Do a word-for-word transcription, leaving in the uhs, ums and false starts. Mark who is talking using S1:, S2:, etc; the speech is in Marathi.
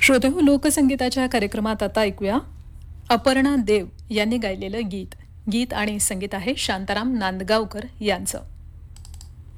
S1: श्रोतेहो, लोकसंगीताच्या कार्यक्रमात आता ऐकूया अपर्णा देव यांनी गायलेलं गीत. गीत आणि संगीत आहे शांताराम नांदगावकर यांचं.